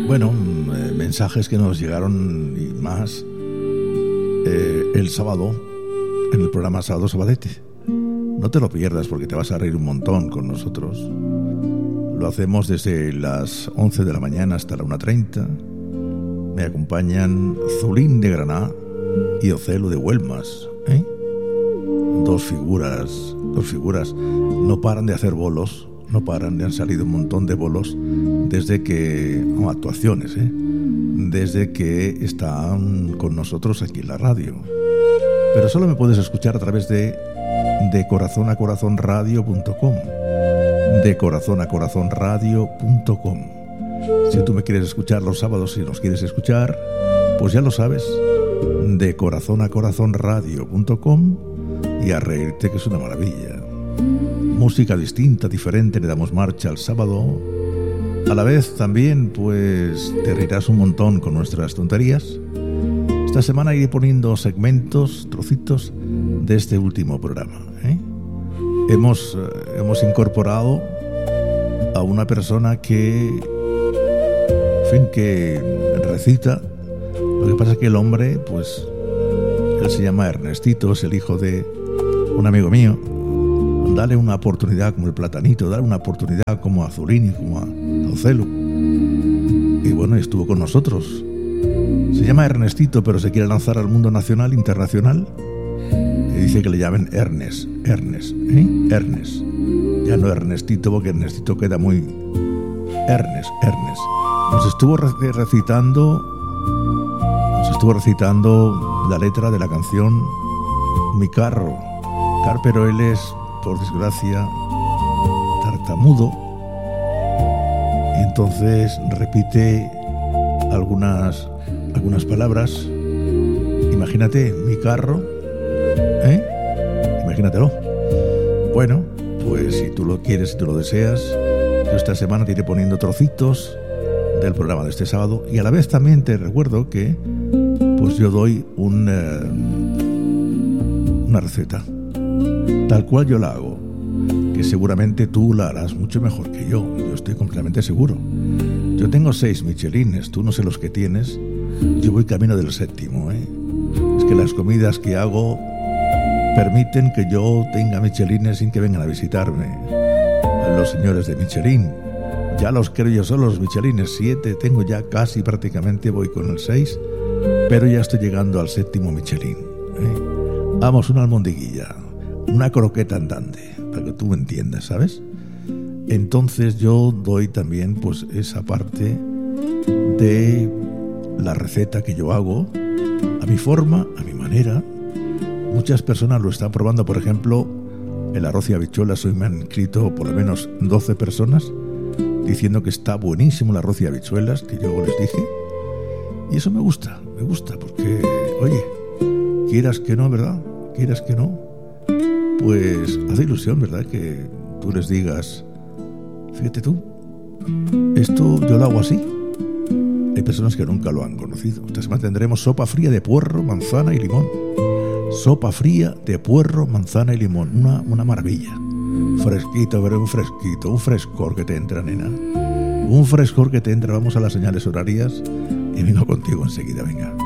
Bueno, mensajes que nos llegaron y más el sábado en el programa Sábado Sabadete. No te lo pierdas porque te vas a reír un montón con nosotros. Lo hacemos desde las 11 de la mañana hasta la 1:30. Me acompañan Zulín de Granada y Ocelo de Huelmas. Dos figuras. No paran de hacer bolos. No paran, han salido un montón de bolos desde que... actuaciones, desde que están con nosotros aquí en la radio. Pero solo me puedes escuchar a través de corazonacorazonradio.com. De corazonacorazonradio.com. Si tú me quieres escuchar los sábados, si nos quieres escuchar, pues ya lo sabes, de corazonacorazonradio.com, y a reírte, que es una maravilla. Música distinta, diferente, le damos marcha al sábado. A la vez también, pues, te reirás un montón con nuestras tonterías. Esta semana iré poniendo segmentos, trocitos de este último programa. Hemos incorporado a una persona que recita. Lo que pasa es que el hombre, pues, él se llama Ernestito, es el hijo de un amigo mío. Dale una oportunidad como el Platanito, dale una oportunidad como a Zulín y como a Ocelo. Y bueno, estuvo con nosotros. Se llama Ernestito, pero se quiere lanzar al mundo nacional, internacional. Y dice que le llamen Ernest. Ernest. Ya no Ernestito, porque Ernestito queda muy... Ernest. Nos estuvo recitando la letra de la canción Mi Carro. Pero él es, por desgracia, tartamudo, y entonces repite algunas palabras. Imagínate, mi carro, imagínatelo. Bueno, pues si tú lo quieres, si tú lo deseas, yo esta semana te iré poniendo trocitos del programa de este sábado, y a la vez también te recuerdo que pues yo doy una receta tal cual yo la hago, que seguramente tú la harás mucho mejor que yo estoy completamente seguro. Yo tengo 6 Michelines, tú no sé los que tienes, yo voy camino del 7º. Es que las comidas que hago permiten que yo tenga Michelines sin que vengan a visitarme los señores de Michelin. Ya los creo yo solo, los Michelines 7, tengo ya casi prácticamente, voy con el 6, pero ya estoy llegando al 7º Michelin. Vamos, una almondiguilla, una croqueta andante, para que tú me entiendas, ¿sabes? Entonces yo doy también pues esa parte de la receta que yo hago, a mi forma, a mi manera. Muchas personas lo están probando, por ejemplo, el arroz y habichuelas. Hoy me han escrito por lo menos 12 personas diciendo que está buenísimo el arroz y habichuelas, que yo les dije. Y eso me gusta, porque, oye, quieras que no, ¿verdad? Quieras que no, pues hace ilusión, ¿verdad? Que tú les digas, fíjate tú, esto yo lo hago así. Hay personas que nunca lo han conocido. Esta semana tendremos sopa fría de puerro, manzana y limón. Sopa fría de puerro, manzana y limón. Una maravilla. Fresquito, pero un frescor que te entra, nena. Un frescor que te entra. Vamos a las señales horarias y vengo contigo enseguida, venga.